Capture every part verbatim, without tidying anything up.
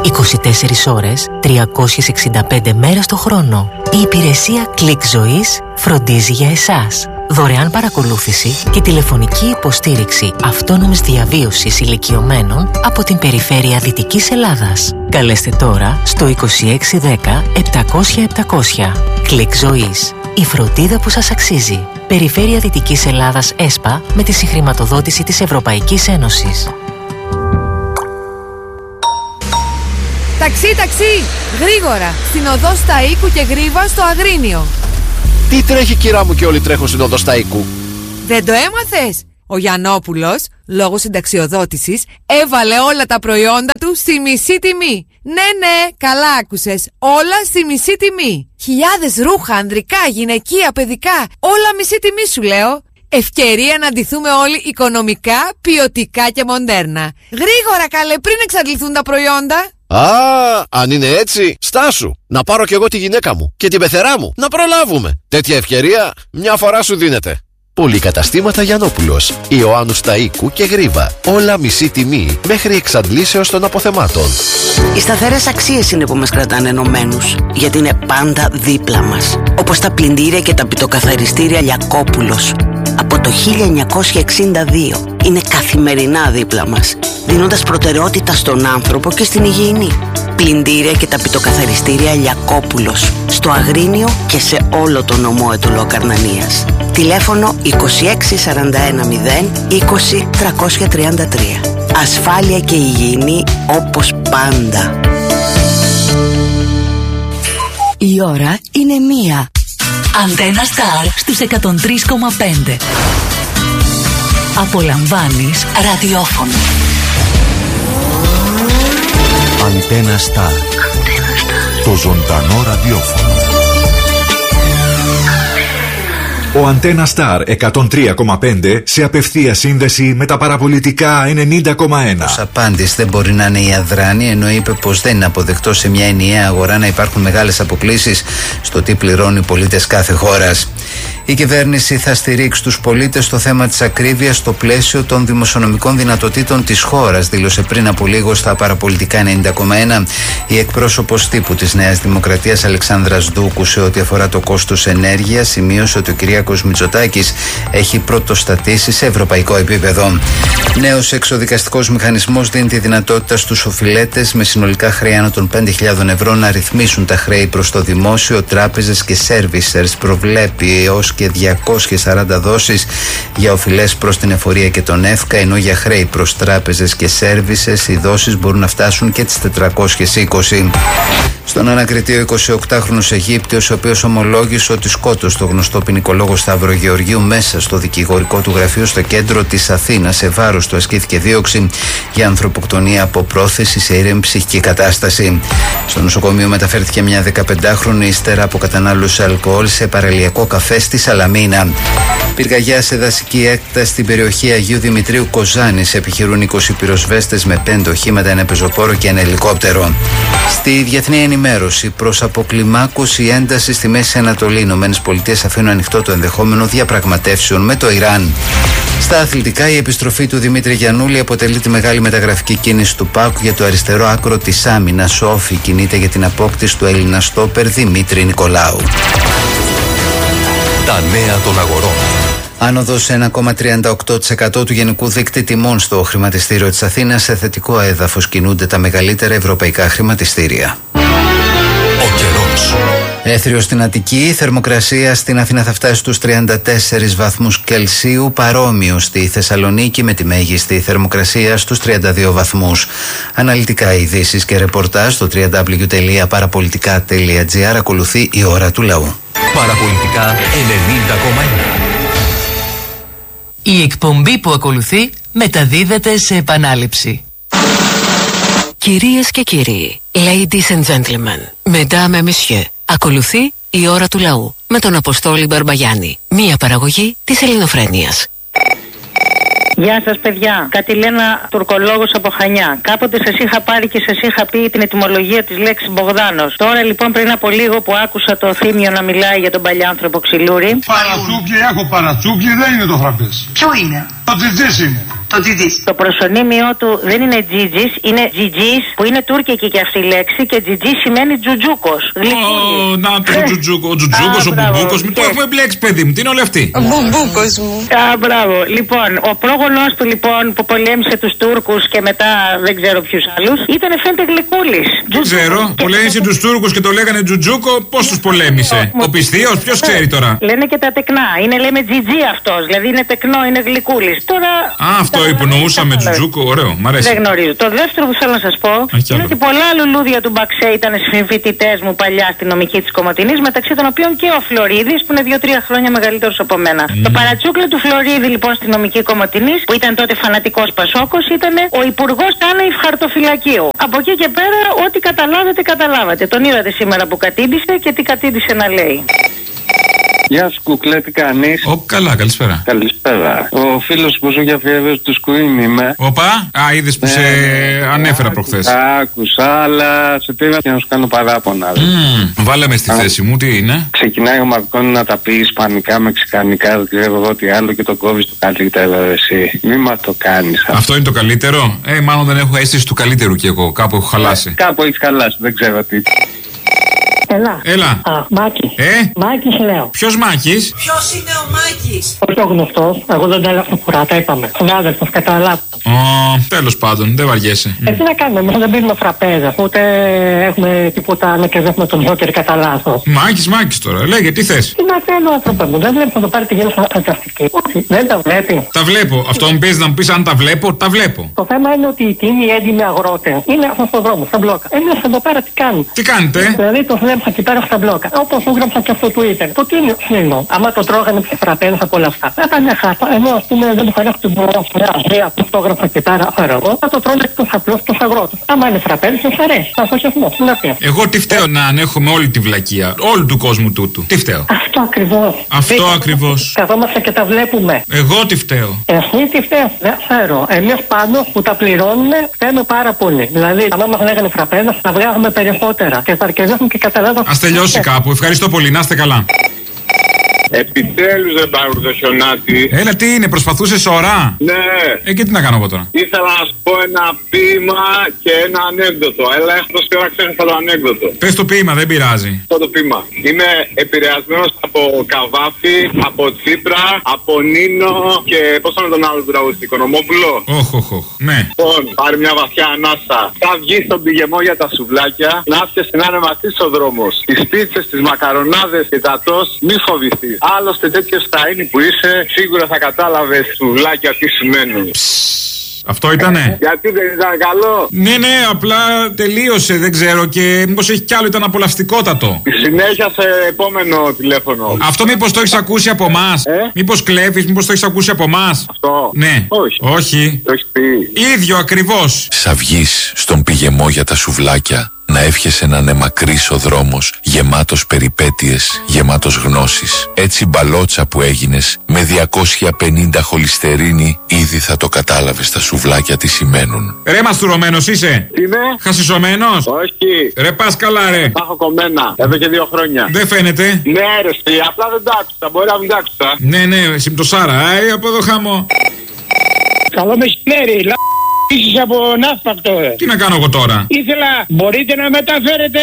είκοσι τέσσερις ώρες, τριακόσιες εξήντα πέντε μέρες το χρόνο. Η υπηρεσία Click Ζωής φροντίζει για εσάς. Δωρεάν παρακολούθηση και τηλεφωνική υποστήριξη αυτόνομης διαβίωσης ηλικιωμένων από την περιφέρεια Δυτικής Ελλάδας. Καλέστε τώρα στο είκοσι έξι δέκα επτακόσια επτακόσια. Click Ζωής. Η φροντίδα που σας αξίζει. Περιφέρεια Δυτικής Ελλάδας ΕΣΠΑ με τη συγχρηματοδότηση της Ευρωπαϊκής Ένωσης. Ταξί, ταξί! Γρήγορα! Στην οδό Σταΐκου και Γρίβα στο Αγρίνιο. Τι τρέχει, κυρά μου, και όλοι τρέχουν στην οδό Σταΐκου? Δεν το έμαθες? Ο Γιαννόπουλος, λόγω συνταξιοδότησης, έβαλε όλα τα προϊόντα του στη μισή τιμή. Ναι, ναι, καλά άκουσες. Όλα στη μισή τιμή. Χιλιάδες ρούχα, ανδρικά, γυναικεία, παιδικά. Όλα μισή τιμή σου λέω. Ευκαιρία να ντυθούμε όλοι οικονομικά, ποιοτικά και μοντέρνα. Γρήγορα καλέ, πριν εξαντληθούν τα προϊόντα. Α, αν είναι έτσι, στάσου. Να πάρω κι εγώ τη γυναίκα μου και την πεθερά μου. Να προλάβουμε. Τέτοια ευκαιρία μια φορά σου δίνεται. Πολυκαταστήματα Γιαννόπουλος, Ιωάννου Σταΐκου και Γρίβα. Όλα μισή τιμή μέχρι εξαντλήσεως των αποθεμάτων. Οι σταθερές αξίες είναι που μας κρατάνε ενωμένους, γιατί είναι πάντα δίπλα μας. Όπως τα πλυντήρια και τα πιτοκαθαριστήρια Λιακόπουλος. Από το χίλια εννιακόσια εξήντα δύο είναι καθημερινά δίπλα μας, δίνοντας προτεραιότητα στον άνθρωπο και στην υγιεινή. Πλυντήρια και τα πιτοκαθαριστήρια Λιακόπουλος, στο Αγρίνιο και σε όλο το νομό Αιτωλό-Καρνανίας. Τηλέφωνο είκοσι έξι σαράντα ένα μηδέν είκοσι τριακόσια τριάντα τρία. Ασφάλεια και υγιεινή όπως πάντα. Η ώρα είναι μία. Αντένα Star στους εκατόν τρία κόμμα πέντε. Απολαμβάνεις ραδιόφωνο. Αντένα Star. Το ζωντανό ραδιόφωνο. Ο Αντένα Star εκατόν τρία κόμμα πέντε σε απευθεία σύνδεση με τα παραπολιτικά ενενήντα κόμμα ένα. Ως απάντηση δεν μπορεί να είναι η αδράνεια, ενώ είπε πως δεν είναι αποδεκτό σε μια ενιαία αγορά να υπάρχουν μεγάλες αποκλίσεις στο τι πληρώνουν οι πολίτες κάθε χώρας. Η κυβέρνηση θα στηρίξει τους πολίτες στο θέμα της ακρίβειας στο πλαίσιο των δημοσιονομικών δυνατοτήτων της χώρας, δήλωσε πριν από λίγο στα παραπολιτικά ενενήντα κόμμα ένα η εκπρόσωπος τύπου της Νέας Δημοκρατίας Αλεξάνδρας Δούκου σε ό,τι αφορά το κόστος ενέργειας. Σημείωσε ότι ο Κυριάκος Μητσοτάκης έχει πρωτοστατήσει σε ευρωπαϊκό επίπεδο. Νέος εξοδικαστικός μηχανισμός δίνει τη δυνατότητα στους οφειλέτες με συνολικά χρέη άνω των πέντε χιλιάδες ευρώ να ρυθμίσουν τα χρέη προς το δημόσιο. Τράπεζες και servicers προβλέπει έως και διακόσιες σαράντα δόσεις για οφειλές προς την εφορία και τον ΕΦΚΑ, ενώ για χρέη προς τράπεζες και services οι δόσεις μπορούν να φτάσουν και τις τετρακόσιες είκοσι. Στον ανακριτή ο εικοσιοκτάχρονος Αιγύπτιος, ο οποίος ομολόγησε ότι σκότωσε το γνωστό ποινικολόγο Σταύρο Γεωργίου μέσα στο δικηγορικό του γραφείο στο κέντρο της Αθήνας. Σε βάρος του ασκήθηκε δίωξη για ανθρωποκτονία από πρόθεση σε ήρεμη ψυχική κατάσταση. Στο νοσοκομείο μεταφέρθηκε μια δεκαπεντάχρονη ύστερα από κατανάλωση αλκοόλ σε παραλιακό καφέ στη Σαλαμίνα. Πυρκαγιά σε δασική έκταση στην περιοχή Αγίου Δημητρίου Κοζάνης. Επιχειρούν είκοσι πυροσβέστες με πέντε οχήματα, ένα πεζοπόρο και ένα ελικόπτερο. Στη διεθνή ενημέρωση, προς αποκλιμάκωση ένταση στη Μέση Ανατολή, οι Ηνωμένες Πολιτείες αφήνουν ανοιχτό το ενδεχόμενο διαπραγματεύσεων με το Ιράν. Στα αθλητικά, η επιστροφή του Δημήτρη Γιαννούλη αποτελεί τη μεγάλη μεταγραφική κίνηση του ΠΑΟΚ για το αριστερό άκρο της άμυνας. Ο Όφη κινείται για την απόκτηση του Έλληνα στόπερ Δημήτρη Νικολάου. Τα νέα των αγορών. Άνοδος ένα κόμμα τριάντα οκτώ τοις εκατό του γενικού δείκτη τιμών στο χρηματιστήριο της Αθήνας. Σε θετικό έδαφος κινούνται τα μεγαλύτερα ευρωπαϊκά χρηματιστήρια. Ο καιρός. Έθριο στην Αττική, θερμοκρασία στην Αθήνα θα φτάσει στους τριάντα τέσσερις βαθμούς Κελσίου, παρόμοιο στη Θεσσαλονίκη με τη μέγιστη θερμοκρασία στους τριάντα δύο βαθμούς. Αναλυτικά ειδήσεις και ρεπορτάζ στο double-u double-u double-u τελεία παραπολιτικά τελεία τζι άρ. Ακολουθεί η ώρα του λαού. Παραπολιτικά ενενήντα κόμμα ένα. Η εκπομπή που ακολουθεί μεταδίδεται σε επανάληψη. Κυρίες και κύριοι, ladies and gentlemen, mesdames et messieurs, ακολουθεί η ώρα του λαού με τον Αποστόλη Μπαρμπαγιάννη, μία παραγωγή της Ελληνοφρένειας. Γεια σας, παιδιά. Κατηλένα τουρκολόγος από Χανιά. Κάποτε σας είχα πάρει και σας είχα πει την ετυμολογία της λέξης Μπογδάνος. Τώρα λοιπόν, πριν από λίγο που άκουσα το Θήμιο να μιλάει για τον παλιάνθρωπο Ξυλούρη. Παρατσούκλι, έχω παρατσούκλι, δεν είναι το φραπές. Ποιο είναι? Το τζιτζής είναι. Το τζιτζής. Το προσωνύμιό του δεν είναι τζιτζής, είναι τζιτζής, που είναι τουρκική και αυτή η λέξη, και τζιτζής σημαίνει τζουτζούκος. Ω, να το τζουτζούκο. Ο τζουτζούκος, ο μπουμπούκος. Μην το έχουμε μπλέξει, παιδί μου. Τι είναι όλοι αυτοί? Ο μπουμπούκος μου. Α, μπράβο. Λοιπόν, ο πρόγονός του λοιπόν που πολέμησε τους Τούρκους και μετά δεν ξέρω ποιους άλλους ήταν φαίνεται Γλυκούλης. Δεν ξέρω. Πολέμησε τους Τούρκους και το λέγανε τζουτζούκο. Πώς τους πολέμησε? Ο πιστίος, ποιος ξέρει τώρα? Λένε και τα τεκνά. Είναι λέμε τζιτζί αυτός. Δηλαδή είναι τεκνό, είναι Γλυκούλης. Τώρα. Α, αυτό υπονοούσαμε τζουτζούκο, ωραίο, μ' αρέσει. Δεν γνωρίζω. Το δεύτερο που θέλω να σας πω είναι ότι πολλά λουλούδια του Μπαξέ ήταν συμφοιτητές μου παλιά στη νομική της Κομοτηνής, μεταξύ των οποίων και ο Φλωρίδης που είναι δύο-τρία χρόνια μεγαλύτερος από μένα. Mm. Το παρατσούκλι του Φλωρίδη λοιπόν στη νομική Κομοτηνής, που ήταν τότε φανατικός Πασόκος, ήταν ο υπουργός Άνευ Χαρτοφυλακίου. Από εκεί και πέρα, ό,τι καταλάβετε, καταλάβατε. Τον είδατε σήμερα που κατήντησε και τι κατήντησε να λέει. Γεια σου, κουκλέ, τι κάνεις? Ω, καλά, καλησπέρα. Καλησπέρα. Ο φίλος που ζω για αφιέρωση του Σκουίν είμαι. Οπα, α, είδες που ναι, σε ανέφερα προχθές. Άκουσα, αλλά σε πήρα και να σου κάνω παράπονα. Mm, βάλαμε στη α, θέση μου, τι είναι? Ξεκινάει ο Μαρκόνι να τα πει ισπανικά, μεξικανικά, δεν ξέρω εγώ τι άλλο και το κόβεις το καλύτερο εσύ. Μη μα το κάνεις. Αυτό. αυτό είναι το καλύτερο? Ε, μάλλον δεν έχω αίσθηση του καλύτερου κι εγώ. Κάπου έχω χαλάσει. Ε, κάπου έχεις χαλάσει, δεν ξέρω τι. Έλα. Έλα. Α, Μάκης. Ε? Μάκης λέω. Ποιος Μάκης? Ποιος είναι ο Μάκης? Όχι ο γνωστός. Εγώ δεν τα έλεγα φορά, τα είπαμε. Συνάδελφος, καταλάβω. Ω, τέλος πάντων, δεν βαριέσαι. Ε, τι να κάνουμε, εμείς δεν πίνουμε φραπέζα, ούτε έχουμε τίποτα να κερδίσουμε τον Τζόκερ κατά λάθος. Μάκης, Μάκης τώρα, λέγε, τι θες? Τι να θέλω, άνθρωπε μου, δεν βλέπεις να το πάρει τη γέννηση φανταστική. Όχι, δεν τα βλέπει. Τα βλέπω. Αυτό μου παίζει να μου πεις αν τα βλέπω, τα βλέπω. Το θέμα είναι ότι εκείνοι οι έντιμοι αγρότες είναι αυτό στον δρόμο, στα μπλόκα. Εμείς εδώ πέρα τι κάνουμε? Τι κάνετε? Δηλαδή το βλέπω εκεί πέρα στα μπλόκα. Όπως σου γράψα και στο Twitter. Το τίμιο ξύλο. Άμα το τρώγανε σε φραπέζα από όλα αυτά. Θα ήταν χάπα. Ενώ α πούμε δεν μου χαράξει την πορεία που το έγραψα και πέρα εγώ. Θα το τρώνε εκτός απλώς τους αγρότες. Άμα είναι φραπέζα, σας αρέσει. Θα ασοχεσμό. Τι να πει? Εγώ τι φταίω να ανέχομαι όλη τη βλακεία. Όλου του κόσμου τούτου. Τι φταίω? Αυτό ακριβώς. Αυτό ακριβώς. Καθόμαστε και τα βλέπουμε. Εγώ τι φταίω? Εσύ τι φταίω? Δεν ξέρω. Εμείς πάνω που τα πληρώνουμε φταίμε πάρα πολύ. Δηλαδή, αν μας λέγανε φραπέζα, θα βγάζουμε περισσότερα και θα αρκεζέσουμε και καταλάβαμε. Ας τελειώσει κάπου. Ευχαριστώ πολύ. Να είστε καλά. Επιτέλους δεν πάρουν το χιονάτι. Έλα, τι είναι, προσπαθούσες ώρα? Ναι. Ε, και τι να κάνω εγώ τώρα? Ήθελα να σου πω ένα ποίημα και ένα ανέκδοτο. Έλα, έχω τόση ώρα ξέχασα το ανέκδοτο. Πες το ποίημα, δεν πειράζει. Αυτό το ποίημα. Είμαι επηρεασμένος από Καβάφη, από Τσίπρα, από Νίνο και πώς είναι τον άλλο τραγουδιστή, Οικονομόπουλο. Όχ, όχ, όχ. Ναι. Λοιπόν, πάρει μια βαθιά ανάσα. Θα βγει στον πηγεμό για τα σουβλάκια, να έρθει να είναι μαζί ο δρόμος. Τις πίτσες, τις μακαρονάδες και τα τος, μη φοβηθείς. Άλλωστε τέτοιος ταΐνι που είσαι, σίγουρα θα κατάλαβες σουβλάκια τι σημαίνουν. Αυτό ήτανε? Γιατί δεν ήταν καλό? Ναι, ναι, απλά τελείωσε, δεν ξέρω, και μήπως έχει κι άλλο, ήταν απολαυστικότατο. Συνέχεια σε επόμενο τηλέφωνο. Αυτό μήπως το έχεις ακούσει από εμάς? Ε? Μήπως κλέβεις, μήπως το έχεις ακούσει από εμάς? Αυτό? Ναι. Όχι. Όχι. Το έχεις πει. Ίδιο ακριβώς. Σα βγεις στον πηγεμό για τα σουβλάκια, να εύχεσαι να είναι μακρύς ο δρόμος, γεμάτος περιπέτειες, γεμάτος γνώσεις. Έτσι μπαλότσα που έγινες, με διακόσια πενήντα χολυστερίνη, ήδη θα το κατάλαβες τα σουβλάκια τι σημαίνουν. Ρε μαστουρωμένος είσαι? Είμαι. Χασισωμένος? Όχι. Ρε πας καλά ρε. Τα έχω κομμένα, εδώ και δύο χρόνια. Δεν φαίνεται. Ναι ρε στή, απλά δεν τα άκουσα, μπορεί να μην τα άκουσα. Ναι, ναι, συμπτωσάρα, ε, από εδώ χάμω. Καλό μεσημέρι, λα... Είσαι από ναύπακτο. Τι να κάνω εγώ τώρα? Ήθελα, μπορείτε να μεταφέρετε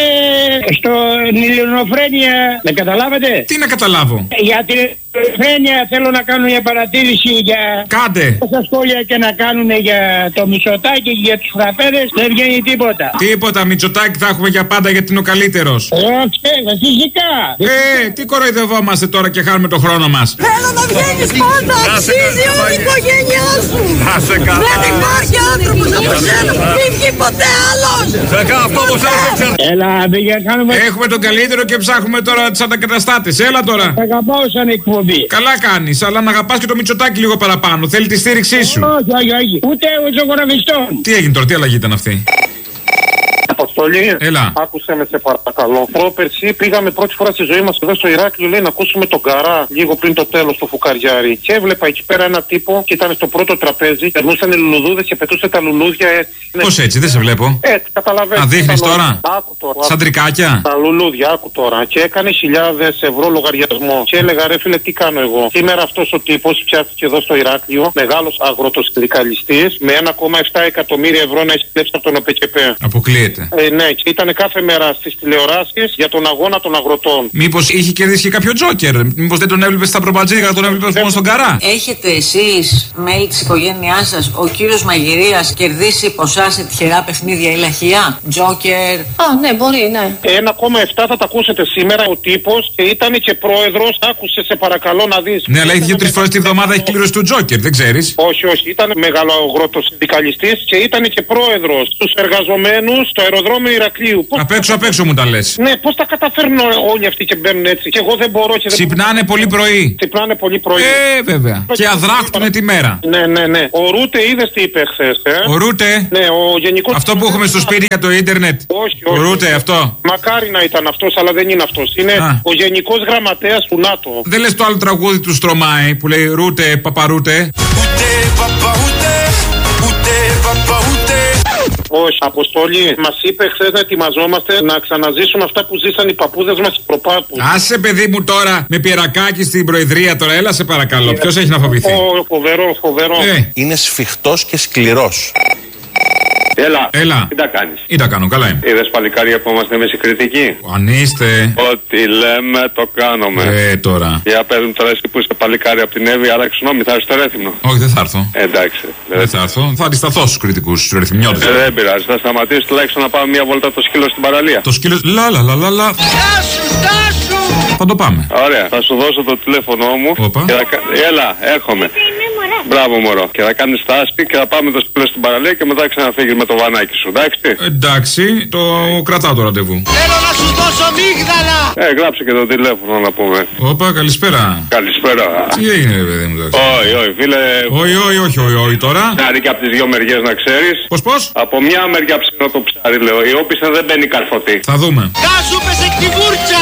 στον Ελληνοφρένεια. Με καταλάβατε? Τι να καταλάβω? Για την Ελληνοφρένεια θέλω να κάνω μια παρατήρηση για. Κάντε! Όσα σχόλια και να κάνουν για το Μητσοτάκη και για τους φραπέδες, δεν βγαίνει τίποτα. Τίποτα, Μητσοτάκη θα έχουμε για πάντα γιατί είναι ο καλύτερος. Όχι, φυσικά. Ε, τι κοροϊδευόμαστε τώρα και χάνουμε το χρόνο μας? Θέλω να βγαίνεις πάντα, αξίζει όλη η οικογένειά σου. Δεν υπάρχει άνθρωπος από σένα που μην βγει ποτέ άλλος. Θα κάνω αυτό που σας έξερα. Έλα, για κάνουμε. Έχουμε τον καλύτερο και ψάχνουμε τώρα τις αντακαταστάτες. Έλα τώρα. Αγαπάω σαν εκπομπή. Καλά κάνεις, αλλά να αγαπάς και το Μητσοτάκη λίγο παραπάνω. Θέλει τη στήριξή σου. Όχι, όχι, όχι. Ούτε ο ζωγραφιστών. Τι έγινε τώρα, τι αλλαγή ήταν αυτή? Αποστολή, έλα. Άκουσε με, σε παρακαλώ. Πρόπερση πήγαμε πρώτη φορά στη ζωή μας εδώ στο Ηράκλειο, λέει, να ακούσουμε τον Καρά λίγο πριν το τέλος του Φουκαριάρη. Και έβλεπα εκεί πέρα ένα τύπο και ήταν στο πρώτο τραπέζι. Περνούσαν οι λουλουδούδες και πετούσε τα λουλούδια έτσι. Πώς έτσι, δεν σε βλέπω. Έτσι, καταλαβαίνω. Α, δείχνεις τώρα. Άκου τώρα. Σαν τρικάκια. Τα λουλούδια, άκου τώρα. Και έκανε χιλιάδες ευρώ λογαριασμό. Και έλεγα, ρε φίλε, τι κάνω εγώ. Σήμερα αυτός ο τύπος πιάστηκε εδώ στο Ηράκλειο, μεγάλος αγροτοσυνδικαλιστής, με ένα κόμμα επτά εκατομμύρια ευρώ να έχει κλέψει από τον ΟΠΕΚΕΠ. Αποκλείεται. Ε, ναι, και ήταν κάθε μέρα στις τηλεοράσεις για τον αγώνα των αγροτών. Μήπως είχε κερδίσει και κάποιο τζόκερ. Μήπως δεν τον έβλεπε στα προπατζίκα, τον έβλεπε μόνο στον Καρά. Έχετε εσείς, μέλη της οικογένειάς σας, ο κύριος Μαγειρίας, κερδίσει ποσά σε τυχερά παιχνίδια ή λαχεία, τζόκερ? Α, ναι, μπορεί, ναι. ένα κόμμα επτά θα τα ακούσετε σήμερα. Ο τύπος και ήταν και πρόεδρος. Άκουσε, σε παρακαλώ να δεις. Ναι, αλλά έχει δύο-τρεις φορές τη βδομάδα έχει κλήρωση του τζόκερ, δεν ξέρεις. Όχι, όχι. Ήταν μεγαλοαγροτοσυνδικαλιστής και ήταν και πρόεδρος στους εργαζομένους στο αεροδρόμιο Ηρακλείου. Απ' έξω, απ' έξω μου τα λες. Ναι, πώς τα καταφέρνουν όλοι αυτοί και μπαίνουν έτσι. Και εγώ δεν μπορώ και δεν. Ξυπνάνε πολύ πρωί. Ξυπνάνε πολύ πρωί. Ε, βέβαια. Και αδράχτουνε τη μέρα. Ναι, ναι, ναι. Ο Ρούτε είδες τι είπε χθες, ε. Ο Ρούτε. Ναι, ο γενικός. Αυτό που έχουμε στο σπίτι για το ίντερνετ. Όχι, όχι. Ο Ρούτε, αυτό. Μακάρι να ήταν αυτός, αλλά δεν είναι αυτός. Είναι Α. ο γενικός γραμματέας του ΝΑΤΟ. Δεν λες το άλλο τραγούδι του Στρωμάη που λέει Ρούτε, παπαρούτε. Ούτε παπα, ούτε, ούτε παπα, ούτε. Όχι, Αποστολή, μας είπε χθες να ετοιμαζόμαστε να ξαναζήσουμε αυτά που ζήσαν οι παππούδες μας, οι προπάπους. Άσε, παιδί μου, τώρα με πυρακάκι στην Προεδρία, τώρα έλα σε παρακαλώ. Yeah. Ποιος έχει να φοβηθεί? Oh, φοβερό, φοβερό. Ε. Είναι σφιχτός και σκληρός. Έλα. Έλα. Τι τα κάνεις? Τι τα κάνω, καλά είμαι. Είδες παλικάρια που είμαστε εμείς οι κριτικοί? Αν είστε. Ό,τι λέμε το κάνουμε. Ε, τώρα. Για πες μου τώρα εσύ που είσαι παλικάρι από την Εύη, άλλαξε γνώμη, θα έρθει στο Ρέθυμνο? Όχι, δεν θα έρθω. Ε, εντάξει. Δεν θα έρθω. Θα αντισταθώ στους κριτικούς, στους ρεθυμιώτες. Ε, δεν πειράζει, θα σταματήσεις τουλάχιστον να πάμε μια βόλτα το σκύλο στην παραλία. Το σκύλο. Λα λα λα λα λα. Στάσου, στάσου! Θα το πάμε. Ωραία, θα σου δώσω το τηλέφωνο μου. Οπα. Και θα... Έλα, έρχομαι. Μπράβο, μωρό. Και θα κάνεις τα άσπη και θα πάμε το σκύλο στην παραλία και μετά ξαναφύγεις με το βανάκι σου. Εντάξει. Εντάξει, το κρατάω το ραντεβού. Θέλω να σου δώσω μίγδαλα! Ε, γράψε και το τηλέφωνο να πούμε. Όπα, καλησπέρα. Καλησπέρα. Τι έγινε, παιδί μου, εντάξει. Όχι, όχι, φίλε. Όχι, όχι, όχι, όχι, όχι τώρα. Ψάρι και από τις δύο μεριές να ξέρεις. Πώς, πώς? Από μια μεριά ψήνω το ψάρι, λέω. Η όπισθεν δεν μπαίνει καρφωτή. Θα δούμε. Κάσου πες εκ τη βούρτσα!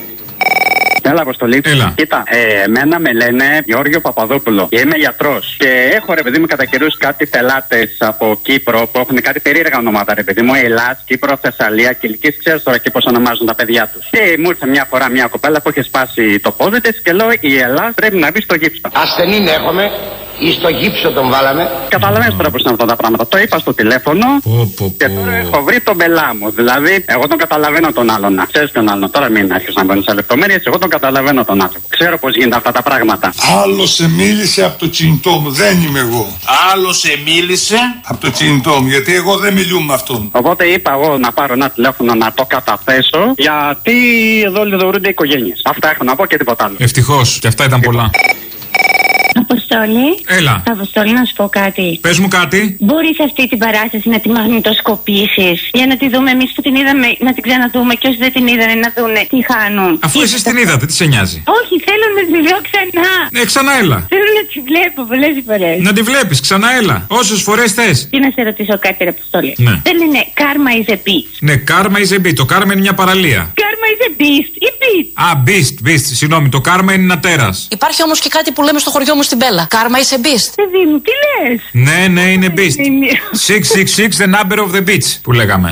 Έλα, Αποστολή. Έλα. Κοίτα, ε, εμένα με λένε Γιώργιο Παπαδόπουλο και είμαι γιατρός. Και έχω, ρε παιδί μου, κατά καιρούς κάτι πελάτες από Κύπρο που έχουν κάτι περίεργα ονόματα, ρε παιδί μου. Ελλάς, Κύπρο, Θεσσαλία, Κιλικής. Ξέρεις τώρα και πώς ονομάζουν τα παιδιά τους. Και μου ήρθε μια φορά μια κοπέλα που είχε σπάσει το πόδι της και λέω: η Ελλάς πρέπει να μπει στο γύψο. Ασθενή έχουμε. Ή στο γύψο τον βάλαμε. Καταλαβαίνεις τώρα πώς είναι αυτά τα πράγματα. Το είπα στο τηλέφωνο πω, πω, και τώρα έχω βρει τον μπελά μου. Δηλαδή, εγώ τον καταλαβαίνω τον άλλον. Να ξέρεις τον άλλον. Τώρα μην άρχισε να μπαίνω σε λεπτομέρειες. Εγώ τον καταλαβαίνω τον άνθρωπο. Ξέρω πώς γίνονται αυτά τα πράγματα. Άλλο σε μίλησε από το κινητό μου. Δεν είμαι εγώ. Άλλο σε μίλησε από το κινητό μου. Γιατί εγώ δεν μιλούμε με αυτόν. Οπότε είπα εγώ να πάρω ένα τηλέφωνο να το καταθέσω. Γιατί εδώ λιδωρούνται οι οικογένειες. Αυτά έχω να πω και τίποτα άλλο. Ευτυχώς. Και αυτά ήταν πολλά. Αποστολή. Έλα. Αποστολή, να σου πω κάτι. Πες μου κάτι. Μπορείς αυτή την παράσταση να τη μαγνητοσκοπήσεις για να τη δούμε εμείς που την είδαμε, να την ξαναδούμε και όσοι δεν την είδανε να δούνε τι χάνουν. Αφού εσείς την είδατε, τι σε νοιάζει? Όχι, θέλω να τη δω ξανά. Ναι, ξανά έλα. Θέλω να τη βλέπω πολλές φορές. Να τη βλέπεις, ξανά έλα. Όσες φορές θες. Τι να σε ρωτήσω κάτι, ρε Αποστολή. Ναι. Δεν είναι Karma is a beast. Ναι, Karma is a beast. Το Karma είναι μια παραλία. Karma is a beast ή beast. Α, beast, beast. Συγγνώμη, το Karma είναι ένα τέρας. Υπάρχει όμως και κάτι που λέμε στο χωριό μου στην Πέλα. Karma is a beast. Παιδί μου, τι λες? Ναι, ναι, είναι beast. έξι έξι έξι, the number of the beach που λέγαμε.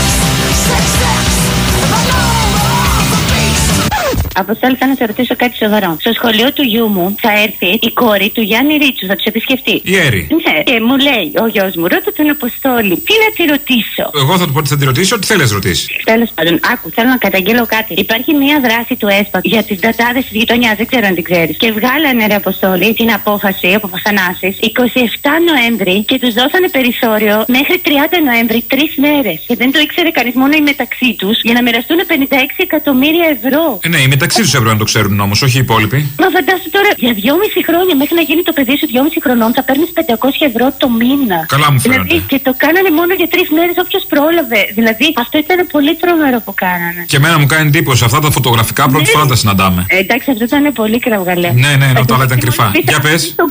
Αποστόλη, θα να σε ρωτήσω κάτι σοβαρό. Στο σχολείο του γιού μου θα έρθει η κόρη του Γιάννη Ρίτσου, θα του επισκεφτεί. Η Έρη. Ναι, και μου λέει ο γιος μου, ρώτα τον Αποστόλη, τι να τη ρωτήσω. Εγώ θα του πω ότι θα τη ρωτήσω, τι θέλει να ρωτήσει. Τέλος πάντων, άκου, θέλω να καταγγείλω κάτι. Υπάρχει μια δράση του ΕΣΠΑ για τις ντατάδες της γειτονιάς, δεν ξέρω αν την ξέρεις. Και βγάλανε, ρε Αποστόλη, την απόφαση από Παθανάσης εικοστή εβδόμη Νοέμβρη και τους δώσανε περιθώριο μέχρι τριάντα Νοέμβρη, τρεις μέρες. Και δεν το ήξερε κανείς, μόνο οι μεταξύ τους, για να μοιραστούν πενήντα έξι εκατομμύρια ευρώ. Ε, ναι, οι μεταξύ τους έπρεπε να το ξέρουν όμως, όχι οι υπόλοιποι. Μα φαντάσου τώρα, για δυόμιση χρόνια μέχρι να γίνει το παιδί σου δυόμιση χρονών θα παίρνεις πεντακόσια ευρώ το μήνα. Καλά μου φαίνεται. Δηλαδή, και το κάνανε μόνο για τρεις μέρες όποιος πρόλαβε. Δηλαδή, αυτό ήταν πολύ τρομερό που κάνανε. Και εμένα μου κάνει εντύπωση αυτά τα φωτογραφικά πρώτη φορά τα συναντάμε. Ε, εντάξει, αυτό ήταν πολύ κραυγαλαίο. Ναι, ναι, ενώ τα άλλα ήταν κρυφά. Για πες.